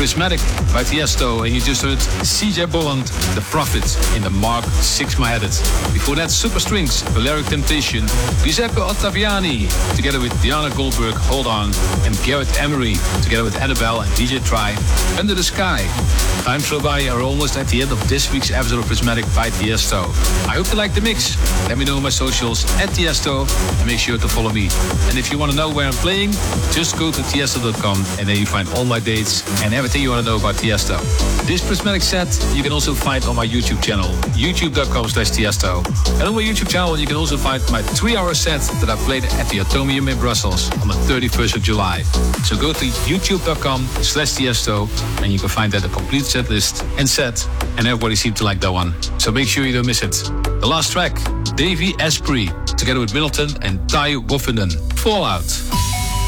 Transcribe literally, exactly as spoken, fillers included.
Prismatic by Tiesto, and you just heard C J Bolland, The Prophet, in the Mark six My Edit. Before that, Super Strings, Valeric Temptation, Giuseppe Ottaviani, together with Diana Goldberg, Hold On, and Garrett Emery, together with Annabelle and D J Try, Under the Sky. Time flew by, are almost at the end of this week's episode of Prismatic by Tiesto. I hope you like the mix. Let me know on my socials at Tiesto, and make sure to follow me. And if you want to know where I'm playing, just go to tiesto dot com, and then you find all my dates and everything you want to know about Tiesto. This Prismatic set you can also find on my YouTube channel, youtube dot com slash Tiesto. And on my YouTube channel you can also find my three-hour set that I played at the Atomium in Brussels on the thirty-first of July. So go to youtube dot com slash Tiesto, and you can find that a complete set list and set, and everybody seemed to like that one. So make sure you don't miss it. The last track, Davey Asprey, together with Middleton and Ty Woffenden, Fallout.